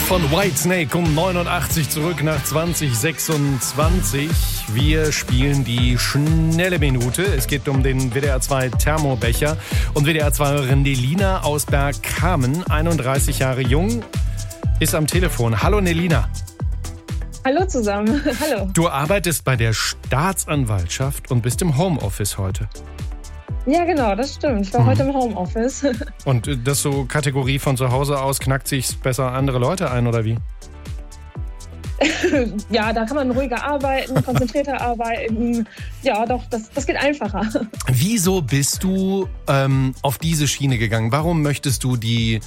Von Whitesnake um 89 zurück nach 2026. Wir spielen die schnelle Minute. Es geht um den WDR 2 Thermobecher. Und WDR 2-Hörerin Nelina aus Bergkamen, 31 Jahre jung, ist am Telefon. Hallo Nelina. Hallo zusammen. Hallo. Du arbeitest bei der Staatsanwaltschaft und bist im Homeoffice heute. Ja, genau, das stimmt. Ich war heute im Homeoffice. Und das so Kategorie von zu Hause aus, knackt sich's besser andere Leute ein, oder wie? Ja, da kann man ruhiger arbeiten, konzentrierter arbeiten. Ja, doch, das geht einfacher. Wieso bist du auf diese Schiene gegangen? Warum möchtest du die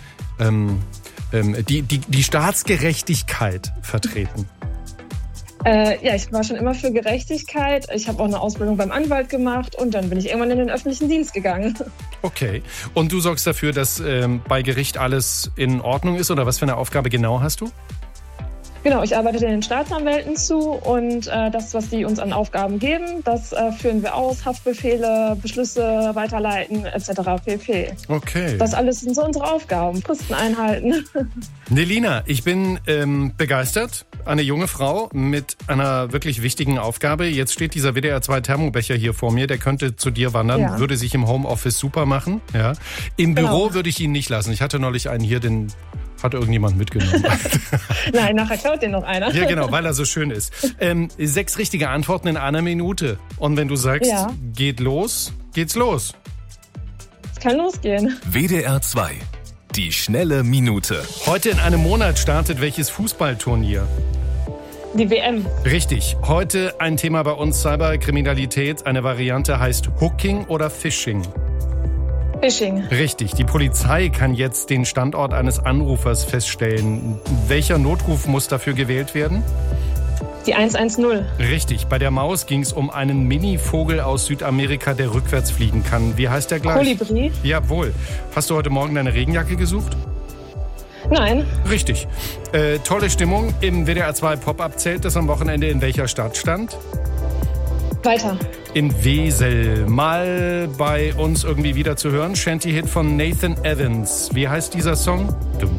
Staatsgerechtigkeit vertreten? Ja, ich war schon immer für Gerechtigkeit. Ich habe auch eine Ausbildung beim Anwalt gemacht und dann bin ich irgendwann in den öffentlichen Dienst gegangen. Okay. Und du sorgst dafür, dass bei Gericht alles in Ordnung ist, oder was für eine Aufgabe genau hast du? Genau, ich arbeite den Staatsanwälten zu und das, was die uns an Aufgaben geben, das führen wir aus, Haftbefehle, Beschlüsse weiterleiten etc. pp. Okay. Das alles sind so unsere Aufgaben, Fristen einhalten. Nelina, ich bin begeistert. Eine junge Frau mit einer wirklich wichtigen Aufgabe. Jetzt steht dieser WDR 2 Thermobecher hier vor mir. Der könnte zu dir wandern, ja. Würde sich im Homeoffice super machen. Ja. Im Büro würde ich ihn nicht lassen. Ich hatte neulich einen hier, den hat irgendjemand mitgenommen. Nein, nachher klaut dir noch einer. Ja, genau, weil er so schön ist. 6 richtige Antworten in einer Minute. Und wenn du sagst, geht los, geht's los. Es kann losgehen. WDR 2, die schnelle Minute. Heute in einem Monat startet welches Fußballturnier? Die WM. Richtig. Heute ein Thema bei uns, Cyberkriminalität. Eine Variante heißt Hooking oder Phishing. Phishing. Richtig. Die Polizei kann jetzt den Standort eines Anrufers feststellen. Welcher Notruf muss dafür gewählt werden? Die 110. Richtig. Bei der Maus ging es um einen Mini-Vogel aus Südamerika, der rückwärts fliegen kann. Wie heißt der gleich? Kolibri. Jawohl. Hast du heute Morgen deine Regenjacke gesucht? Nein. Richtig. Tolle Stimmung im WDR 2 Pop-Up-Zelt, das am Wochenende in welcher Stadt stand? Weiter. In Wesel. Mal bei uns irgendwie wieder zu hören. Shanty-Hit von Nathan Evans. Wie heißt dieser Song?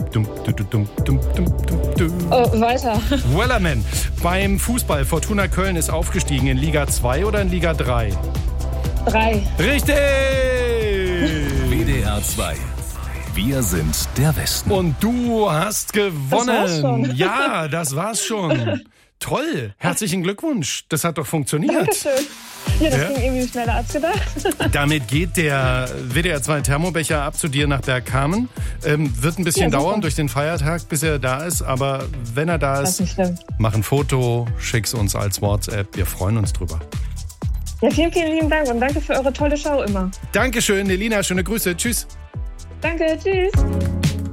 Oh, weiter. Wellerman. Beim Fußball. Fortuna Köln ist aufgestiegen in Liga 2 oder in Liga 3? 3. Richtig! WDR 2. Wir sind der Westen. Und du hast gewonnen. Das war's schon. Ja, das war's schon. Toll. Herzlichen Glückwunsch. Das hat doch funktioniert. Dankeschön. Ja, das ging irgendwie schneller als gedacht. Damit geht der WDR 2 Thermobecher ab zu dir nach Bergkamen. Wird ein bisschen dauern durch den Feiertag, bis er da ist. Aber wenn er da ist, mach ein Foto, schick's uns als WhatsApp. Wir freuen uns drüber. Ja, vielen, vielen lieben Dank und danke für eure tolle Show immer. Dankeschön, Nelina. Schöne Grüße. Tschüss. Danke, tschüss.